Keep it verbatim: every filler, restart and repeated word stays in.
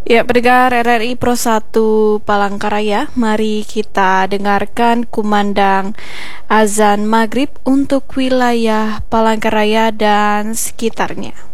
Ya, pendengar R R I Pro satu Palangkaraya, mari kita dengarkan kumandang azan maghrib untuk wilayah Palangkaraya dan sekitarnya.